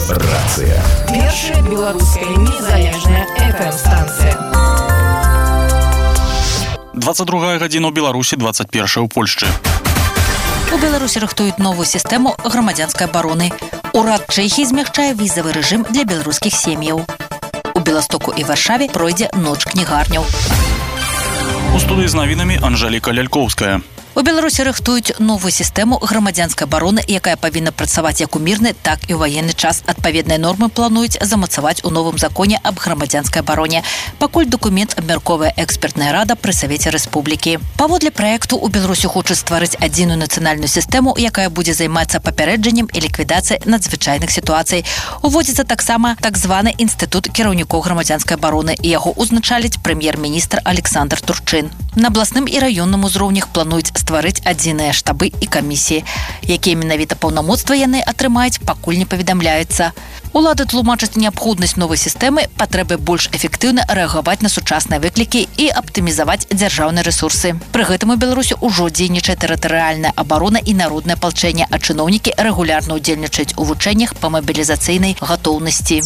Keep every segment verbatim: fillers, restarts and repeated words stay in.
Рацыя. Першая беларуская незалежная эф эм-станцыя. двадцать другая гадзіна ў Беларусі, двадцать першая ў Польшчы. У Беларусі рыхтуюць новую сістэму грамадзянскай абароны. Урад Чэхіі змягчае візавы рэжым для беларускіх сем'яў. У Беластоку і Варшаве пройдзе ноч кнігарняў. У студыі з навінамі Анжэліка Лялькоўская. У Беларусі рыхтуюць новую сістэму грамадзянскай абароны, якая павінна працаваць як у мірны, так і ў ваенны час. Адпаведныя нормы плануюць замацаваць у новым законе аб грамадзянскай абароне. Пакуль дакумент абмярковая экспертная рада пры Савеце Рэспублікі. Паводле праекту у Беларусі хочуць стварыць адзіную нацыянальную сістэму, якая будзе займацца папярэджаннем і ліквідацыяй надзвычайных сітуацый. Уводзіцца таксама так званы інстытут кіраўнікоў грамадзянскай абароны, і яго узначаліць прэм'ер-міністр Александр Турчын. На абласным і раённым узроўнях плануюць стварыць адзіныя штабы і камісіі. Якія менавіта паўнамоцтва яны атрымаюць, пакуль не паведамляецца. Улады тлумачаць неабходнасць новай сістэмы, патрэбы больш эфектыўна рэагаваць на сучасныя выклікі і аптымізаваць дзяржаўныя рэсурсы. Пры гэтым у Беларусі ўжо дзейнічае тэрытарыяльная абарона і народнае апалчэнне, а чыноўнікі рэгулярна ўдзельнічаюць у вучэннях па мабілізацыйнай гатоўнасці.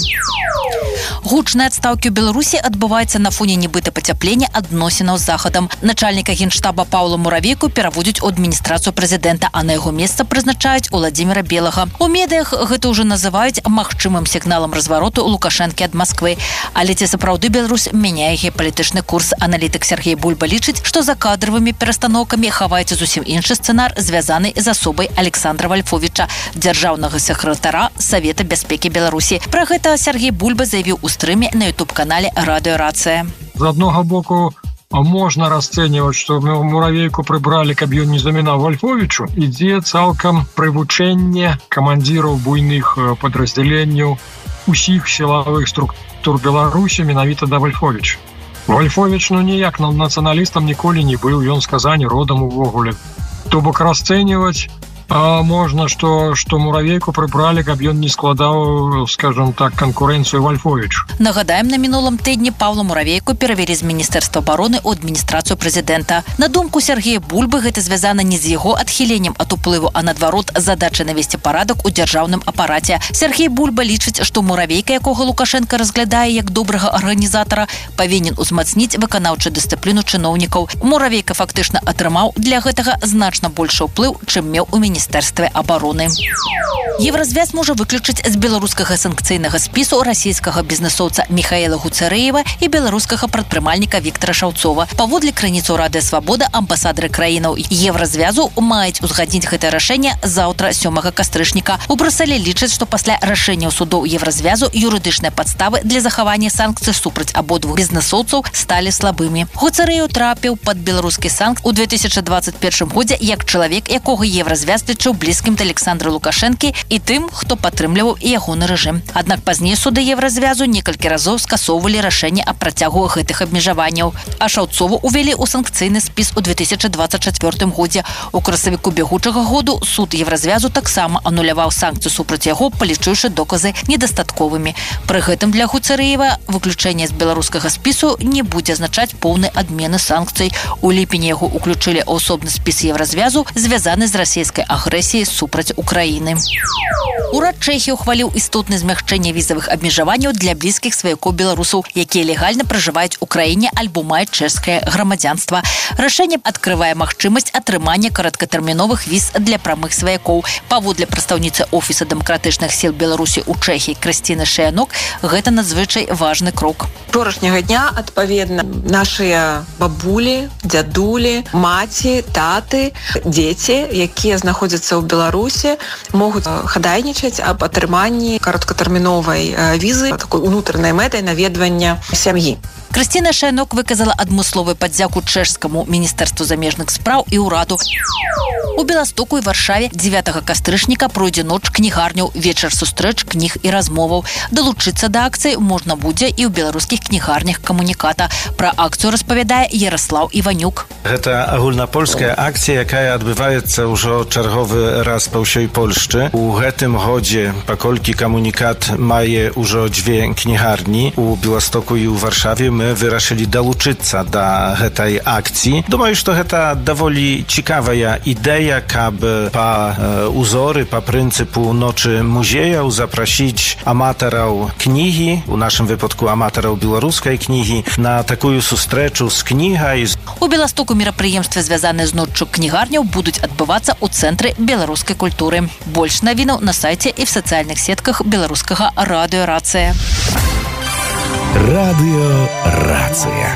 Гучныя адстаўкі ў Беларусі адбываюцца на фоне нібыта пацяплення адносінаў з захадам. Начальніка генштаба Паўла Муравейку пераводзяць у адміністрацыю прэзідэнта, а на яго месца прызначаюць Уладзіміра Белага. У медыях гэта ўжо называюць магчымым сігналам развароту Лукашэнкі ад Масквы. Але ці сапраўды Беларусь мяняе геапалітычны курс? Аналітык Сергей Бульба лічыць, што за кадравымі перастаноўкамі хаваецца зусім іншы сцэнар, звязаны з асобай Александра Вальфовіча, дзяржаўнага сакратара Савета бяспекі Беларусі. Пра гэта Сергей Бульба заявіў у стрыме на ютуб-канале «Радыё Рацыя». З аднаго боку, можна расцэньваць, што Муравейку прыбралі, каб ён не замінаў Вальфовічу. Ідзе цалкам прывучэнне камандзіраў буйных падраздзяленняў усіх сілавых структур Беларусі менавіта да Вальфовіча. Вальфовіч, ну, ніяк нацыяналістам ніколі не быў, ён з Казані родам увогуле. То бок расцэньваць А можна, што, што Муравейку прыбралі, каб ён не складаў, скажем так, канкурэнцыю Вальфовічу. Нагадаем, на мінулым тыдні Паўла Муравейку перавялі з міністэрства абароны ў адміністрацыю прэзідэнта. На думку Сергея Бульбы, гэта звязана не з яго адхіленнем ад уплыву, а наадварот задача навесці парадак у дзяржаўным апараце. Сергей Бульба лічыць, што Муравейка, якога Лукашенко разглядае як добрага арганізатара, павінен узмацніць выканаўчую дысцыпліну чыноўнікаў. Муравейка фактычна атрымаў для гэтага значна большы ўплыў, чым меў у міністэрстве Міністэрстве абароны. Евразвяз можа выключыць з беларускага санкцыйнага спісу расійскага бізнэсоўца Міхаэла Гуцэрэева і беларускага прадпрымальніка Віктара Шаўцова. Паводле крыніцаў Радыё Свабода, амбасадары краінаў Евразвязу маюць узгадніць гэтае рашэнне заўтра, сёмага кастрычніка. У Брюсселі лічаць, што пасля рашэнняў судоў Евразвязу юрыдычныя падставы для захавання санкцый супраць абодвух бізнэсоўцаў сталі слабымі. Гуцэрэеў трапіў пад беларускі санкт у две тысячы двадцать першым годзе як чалавек, якога Евразвяз лічыў блізкім да Александра Лукашэнкі і тым, хто падтрымліваў і ягоны рэжым. Аднак пазней суды Евразвязу некалькі разоў скасоўвалі рашэнне аб працягу гэтых абмежаванняў. А Шаўцову увялі ў санкцыйны спіс у две тысячы двадцать чацвёртым годзе. У красавіку бягучага году суд Евразвязу таксама ануляваў санкцыю супраць яго, палічыўшы доказы недастатковымі. Пры гэтым для Гуцэрэева выключэнне з беларускага спісу не будзе азначаць поўнай адмены санкцый. У ліпені яго уключылі ў асобны спіс Евразвязу, звязаны з расійскай агрэсіяй супраць Украіны. Урад Чэхіі ухваліў істотнае змягчэнне візавых абмежаванняў для блізкіх сваякоў беларусаў, якія легальна пражываюць у краіне альбо маюць чэшскае грамадзянства. Рашэнне адкрывае магчымасць атрымання кароткатэрміновых віз для прамых сваякоў. Паводле прадстаўніцы Офіса дэмакратычных сіл Беларусі ў Чэхіі Крысціны Шаянок, гэта надзвычай важны крок. Учорашняга дня, адпаведна, нашыя бабулі, дзядулі, маці, таты, дзеці, якія знаходзяцца ў Беларусі, могуць хадайнічаць аб атрыманні кароткатэрміновай візы, такой унутранай мэтай наведвання сям'і. Крысціна Шаянок выказала адмысловую падзяку чэшскаму міністэрству замежных спраў і ўраду. У Беластоку і Варшаве дзевятага кастрычніка пройдзе ноч кнігарняў, вечар сустрэч, кніг і размоваў. Далучыцца да акцыі можна будзе і ў беларускіх кнігарнях камуніката. Пра акцыю распавядае Яраслаў Іванюк. Гэта агульнапольская акцыя, якая адбываецца ўжо чарговы чарговы раз па ўсёй Польшчы. У гэтым годзе, паколькі камунікат мае ўжо дзве кнігарні у Беластоку і ў Варшаве, мы вырашылі далучыцца да гэтай акцыі. Думаю, што гэта даволі цікавая ідэя, каб па узоры, па прынцыпу ночы музеяў запрасіць аматараў кнігі, у нашым выпадку аматараў беларускай кнігі, на такую сустрэчу з кнігай. У Беластоку мерапрыемствы, звязаныя з ноччу кнігарняў, будуць адбывацца ў цэнтры беларускай культуры. Больш навінаў на сайце і в сацыяльных сетках беларускага радыё «Рацыя». Радыё «Рацыя».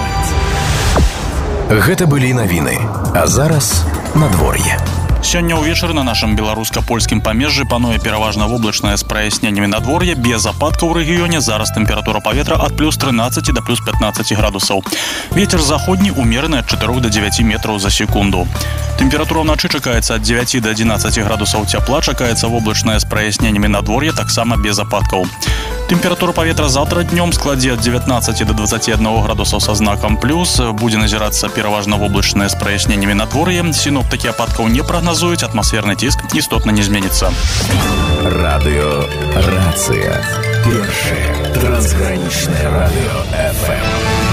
Гэта былі навіны. А зараз надвор'е. Сёння ўвечары на нашым беларуска-польскім памежжы пануе пераважна воблачнае з праясненнямі надвор'е, без ападкаў у рэгіёне. Зараз тэмпература паветра ад плюс трынаццаці да плюс пятнаццаці градусаў. Вецер заходні умераны ад чатырох да дзевяці метраў за секунду. Тэмпература ўначы чакаецца ад дзевяці да адзінаццаці градусаў цяпла, чакаецца воблачнае з праясненнямі надвор'е, таксама без ападкаў. Тэмпература паветра заўтра днём складзе ад дзевятнаццаці да дваццаці аднаго градусаў са знакам плюс. Будзе назірацца пераважна воблачнае з праясненнямі надвор'е. Сіноптыкі ападкаў не прагназуюць, атмасферны ціск істотна не зменіцца. Радыё «Рацыя». Першае трансгранічнае радыё эф эм.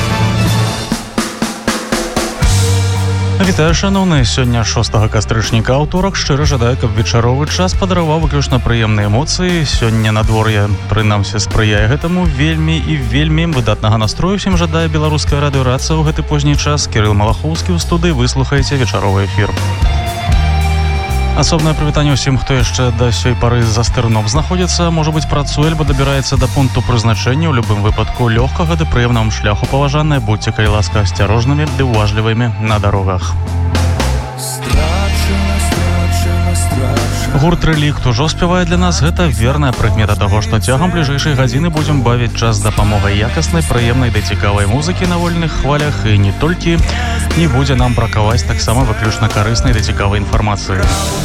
Вітаю, шановныя. Сёння шостага кастрычніка, аўторак. Шчыра жадаю, каб вечаровы час падараваў выключна прыемныя эмоцыі. Сёння надвор'е, прынамсі, спрыяе гэтаму. Вельмі і вельмі выдатнага настрою всім жадае беларуская радыё «Рацыя» ў гэты позні час. Кірыл Малахоўскі ў студыі. Вы слухаеце вечаровы эфір. Асобнае прывітанне ўсім, хто яшчэ да сёй пары за стырном знаходзіцца, можа быць, працуе альбо дабіраецца да пункту прызначэння. У любым выпадку лёгкага ды прыемнаму шляху, паважаныя. Будьце, калі ласка, асцярожнымі ды ўважлівымі на дарогах. Гурт «Рэлікт» ужо спявае для нас. Гэта верная прыкмета таго, што цягам бліжэйшай гадзіны будзем бавіць час з дапамогай якаснай, прыемнай ды цікавай музыкі на вольных хвалях. І не толькі, не будзе нам бракаваць таксама выключна карыснай ды цікавай інфармацыі.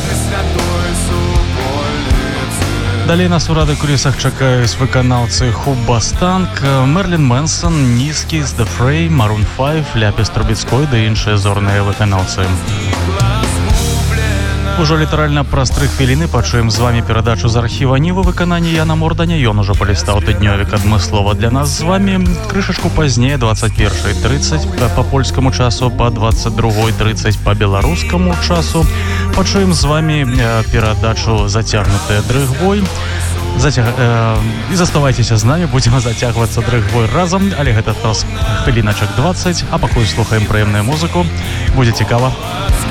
Далей нас у рады-кулісах чакаюць выканаўцы Хубастанк, Мерлін Мэнсон, Нізкі, The Fray, Maroon пяць, Ляпіс Трубецкой ды іншыя зорныя выканаўцы. Ужо літаральна праз тры хвіліны пачуем з вамі перадачу з архіва Нівы выкананні Яна Морданя. Ён ужо палістаў тыднёвік адмыслова для нас з вамі. Крышачку пазней, дваццаць першая трыццаць па польскаму часу, па дваццаць другая трыццаць па беларускаму часу. Пачуем з вамі перадачу «Зацягнутая дрыгвой». Зацяг... Э... І заставайцеся з намі, будзем зацягвацца дрыгвой разам, але гэта праз хвіліначак дваццаць, а пакуль слухаем прыемную музыку. Будзе цікава.